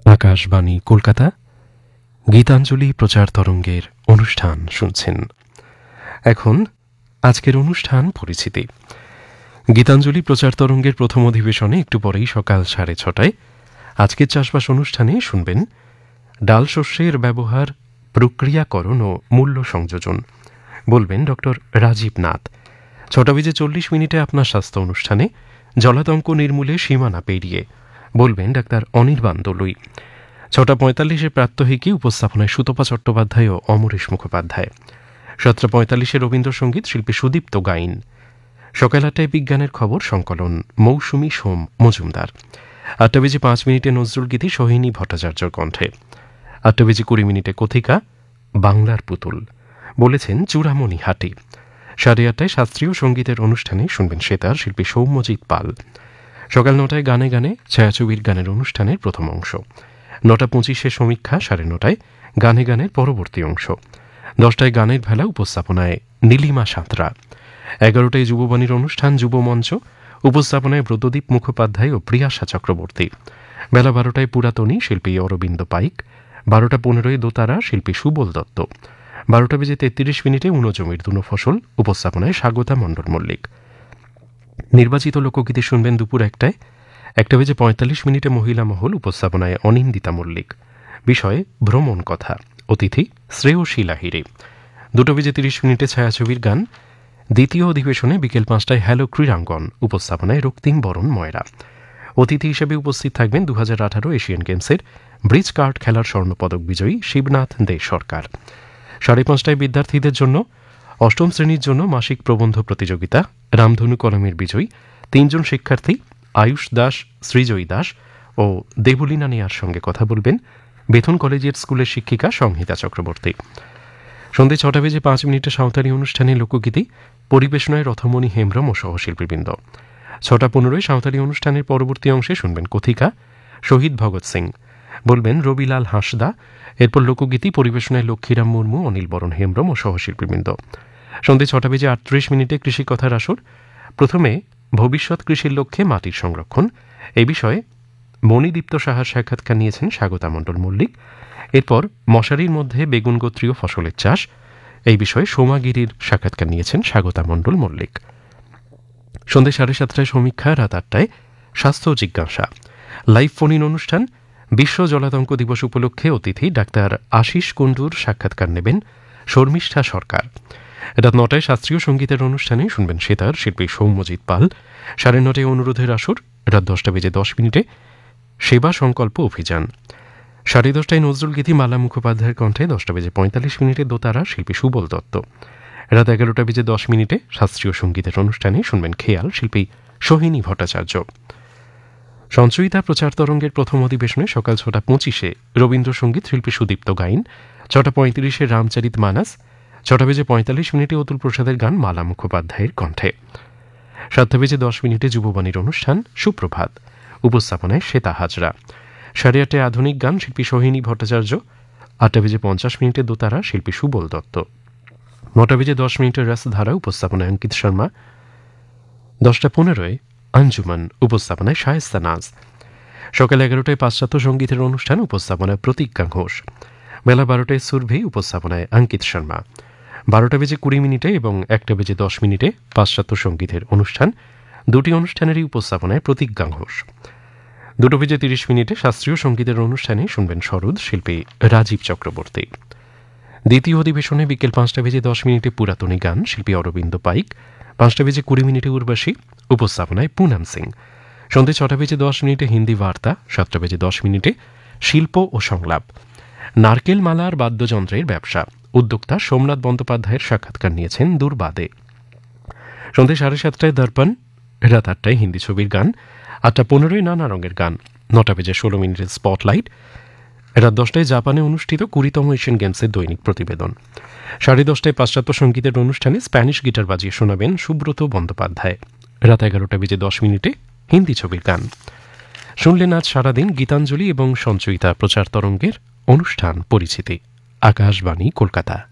আকাশবাণী কলকাতা গীতাঞ্জলি প্রচার তরঙ্গের অনুষ্ঠান শুনছেন। এখন আজকের অনুষ্ঠান পরিচিতি। গীতাঞ্জলি প্রচার তরঙ্গের প্রথম অধিবেশনে একটু পরেই সকাল 6:30 আজকের চাষবাস অনুষ্ঠানে শুনবেন ডাল শস্যের ব্যবহার, প্রক্রিয়াকরণ ও মূল্য সংযোজন। বলবেন ডক্টর রাজীব নাথ। 6:40 আপনার স্বাস্থ্য অনুষ্ঠানে জলাতঙ্ক নির্মূলে সীমানা পেরিয়ে বলবেন ডাক্তার অনির্বাণ দলুই। 6:45 প্রাত্যহিকী উপস্থাপনায় সুতপা চট্টোপাধ্যায় ও অমরেশ মুখোপাধ্যায়। 7:45 রবীন্দ্রসঙ্গীত শিল্পী সুদীপ্ত গাইন। সকাল 8টায় বিজ্ঞানের খবর সংকলন মৌসুমী সোম মজুমদার। 8:05 নজরুল গীতি সোহিনী ভট্টাচার্যর কণ্ঠে। 8:20 কথিকা বাংলার পুতুল বলেছেন চূড়ামণি হাটি। 8:30 শাস্ত্রীয় সঙ্গীতের অনুষ্ঠানে শুনবেন সেতার শিল্পী সৌম্যজিৎ পাল। সকাল 9টায় গানে গানে ছায়াছবির গানের অনুষ্ঠানের প্রথম অংশ। 9:25 সমীক্ষা, 9:30 গানে গানের পরবর্তী অংশ। 10টায় গানের ভেলা, উপস্থাপনায় নীলিমা সাঁতরা। 11টায় যুববাণীর অনুষ্ঠান যুবমঞ্চ, উপস্থাপনায় ব্রতদীপ মুখোপাধ্যায় ও প্রিয়াশা চক্রবর্তী। বেলা 12টায় পুরাতনী শিল্পী অরবিন্দ পাইক। 12:15 দোতারা শিল্পী সুবল দত্ত। 12:33 উনজমির দুনো ফসল, উপস্থাপনায় স্বাগতা মণ্ডল মল্লিক। নির্বাচিত লোকগীতি শুনবেন দুপুর 1টায়। 1:45 মহিলা মহল, উপস্থাপনায় অনিন্দিতা মল্লিক। বিষয় ভ্রমণ কথা, অতিথি শ্রেয়সী লাহিড়ী। 2:30 ছায়াছবির গান। দ্বিতীয় অধিবেশনে বিকেল 5টায় হ্যালো ক্রীড়াঙ্গন, উপস্থাপনায় রক্তিম বরণ ময়রা। অতিথি হিসেবে উপস্থিত থাকবেন 2018 এশিয়ান গেমসের ব্রিজ কার্ড খেলার স্বর্ণপদক বিজয়ী শিবনাথ দে সরকার। 5:30 বিদ্যার্থীদের জন্য অষ্টম শ্রেণীর জন্য মাসিক প্রবন্ধ প্রতিযোগিতা রামধনু কলমের বিজয়ী 3 জন শিক্ষার্থী আয়ুষ দাস, সৃজয়ী দাস ও দেবলীনা নেয়ার সঙ্গে কথা বলবেন বেথুন কলেজিয়েট স্কুলের শিক্ষিকা সংহিতা চক্রবর্তী। সন্ধ্যে 6:05 সাঁওতালি অনুষ্ঠানে লোকগীতি পরিবেশনায় রথমণি হেমব্রম ও সহশিল্পীবৃন্দ। 6:15 সাঁওতালি অনুষ্ঠানের পরবর্তী অংশে শুনবেন কথিকা শহীদ ভগৎ সিং, বলবেন রবিলাল হাঁসদা। এরপর লোকগীতি পরিবেশনায় লক্ষ্মীরাম মুর্মু, অনিল বরণ হেমব্রম ও সহশিল্পীবৃন্দ। সন্ধ্যে 6:38 কৃষি কথার আসর। প্রথমে ভবিষ্যৎ কৃষির লক্ষ্যে মাটির সংরক্ষণ, এই বিষয়ে মণিদীপ্ত সাহার সাক্ষাৎকার নিয়েছেন স্বাগতা মণ্ডল মল্লিক। এরপর মশারির মধ্যে বেগুন গোত্রীয় ফসলের চাষ, এই বিষয়ে সোমাগিরির সাক্ষাৎকার নিয়েছেন স্বাগতা মণ্ডল মল্লিক। সন্ধ্যে 7:30 সমীক্ষা। রাত 8টায় স্বাস্থ্য জিজ্ঞাসা লাইভ ফোন ইন অনুষ্ঠান। বিশ্ব জলাতঙ্ক দিবস উপলক্ষে অতিথি ডাক্তার আশিস কুণ্ডুর সাক্ষাৎকার নেবেন শর্মিষ্ঠা সরকার। রাত 9টায় শাস্ত্রীয় সঙ্গীতের অনুষ্ঠানে শুনবেন সেতার শিল্পী সৌম্যজিৎ পাল। 9:30 অনুরোধের আসর। রাত 10:10 সেবা সংকল্প অভিযান। 10:30 নজরুল গীতি মালা মুখোপাধ্যায়ের কণ্ঠে। 10:45 দোতারা শিল্পী সুবল দত্ত। রাত 11:10 শাস্ত্রীয় সঙ্গীতের অনুষ্ঠানে শুনবেন খেয়াল শিল্পী সোহিনী ভট্টাচার্য। সঞ্চয়িতা প্রচার তরঙ্গের প্রথম অধিবেশনে সকাল 6:25 রবীন্দ্রসঙ্গীত শিল্পী সুদীপ্ত গাইন। 6:35 রামচরিত মানস। 6:45 অতুল প্রসাদের গান মালা মুখোপাধ্যায়ের কণ্ঠে। 7:10 যুববাণীর অনুষ্ঠান সুপ্রভাত, উপস্থাপনায় শ্বেতা হাজরা। 8:30 আধুনিক গান শিল্পী সোহিনী ভট্টাচার্য। 8:50 দোতারা শিল্পী সুবল দত্ত। 9:10 রসধারা, উপস্থাপনায় অঙ্কিত শর্মা। 10:15 আঞ্জুমান, উপস্থাপনায় শায়েস্তা নাজ। সকাল 11টায় পাশ্চাত্য সঙ্গীতের অনুষ্ঠান, উপস্থাপনায় প্রতিজ্ঞা ঘোষ। বেলা 12টায় সুরভি, উপস্থাপনায় অঙ্কিত শর্মা। 12:20 এবং 1:10 পাশ্চাত্য সঙ্গীতের অনুষ্ঠান, দুটি অনুষ্ঠানেরই উপস্থাপনায় প্রতিজ্ঞা ঘোষ। 2:30 শাস্ত্রীয় সঙ্গীতের অনুষ্ঠানে শুনবেন সরোদ শিল্পী রাজীব চক্রবর্তী। দ্বিতীয় অধিবেশনে বিকেল 5:10 পুরাতনী গান শিল্পী অরবিন্দ পাইক। 5:20 উর্বশী, উপস্থাপনায় পুনম সিং। সন্ধ্যে 6:10 হিন্দি বার্তা। 7:10 শিল্প ও সংলাপ। নারকেল মালার বাদ্যযন্ত্রের ব্যবসা, উদ্যোক্তা সোমনাথ বন্দ্যোপাধ্যায়ের সাক্ষাৎকার নিয়েছেন দুর্বাদে। সন্ধ্যে 7:30 দর্পণ। রাত 8টায় হিন্দি ছবির গান। 8:15 নানা রঙের গান। 9:16 স্পটলাইট। রাত 10টায় জাপানে অনুষ্ঠিত 20তম এশিয়ান গেমসের দৈনিক প্রতিবেদন। 10:30 পাশ্চাত্য সঙ্গীতের অনুষ্ঠানে স্প্যানিশ গিটার বাজিয়ে শোনাবেন সুব্রত বন্দ্যোপাধ্যায়। রাত 11:10 হিন্দি ছবির গান। শুনলেন আজ সারাদিন গীতাঞ্জলি এবং সঞ্চয়িতা প্রচার তরঙ্গের অনুষ্ঠান পরিচিতি। আকাশবাণী কলকাতা।